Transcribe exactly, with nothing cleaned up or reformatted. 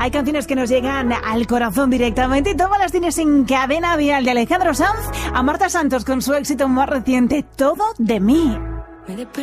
Hay canciones que nos llegan al corazón directamente y todas las tienes en Cadena Dial, de Alejandro Sanz a Marta Santos con su éxito más reciente, Todo de mí. Me